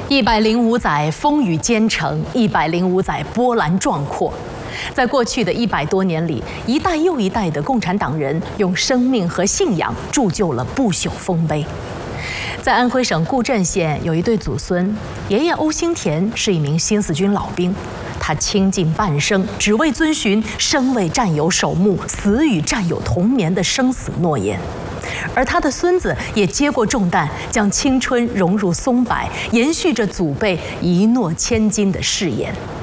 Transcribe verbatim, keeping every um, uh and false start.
一百零五载风雨兼程，一百零五载波澜壮阔。在过去的一百多年里，一代又一代的共产党人用生命和信仰铸就了不朽丰碑。在安徽省固镇县有一对祖孙，爷爷欧兴田是一名新四军老兵，他倾尽半生，只为遵循“生为战友守墓，死与战友同眠”的生死诺言。而他的孙子也接过重担，将青春融入松柏，延续着祖辈一诺千金的誓言。